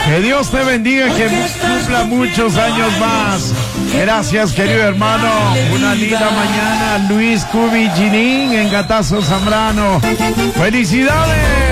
Que Dios te bendiga, que cumpla muchos años más. Gracias, querido hermano. Una linda mañana. Luis Cubi Ginin en Gatazo Zambrano. ¡Felicidades!